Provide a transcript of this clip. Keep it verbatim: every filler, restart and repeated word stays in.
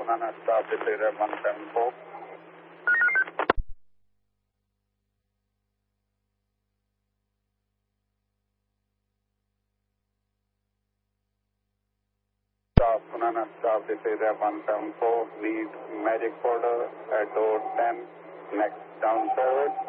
Banana stop Decatur one seven four. Stop Banana stop Decatur one seven four. Lead Magic Porter at door ten. Next down forward.